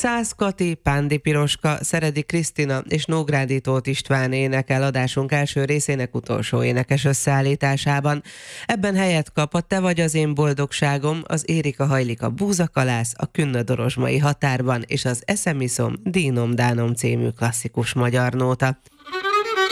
Szász Kati, Pándi Piroska, Szeredi Krisztina és Nógrádi Tóth István énekel adásunk első részének utolsó énekes összeállításában. Ebben helyet kap a Te vagy az én boldogságom, az Érika hajlik a búzakalász, a Künna-Dorozsmai határban és az Eszem iszom, Dínom Dánom című klasszikus magyar nóta.